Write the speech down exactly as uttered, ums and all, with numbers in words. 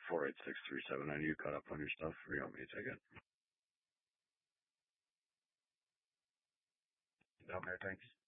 four eight six three seven. Are you caught up on your stuff, or you want me to take it? Down there, thanks.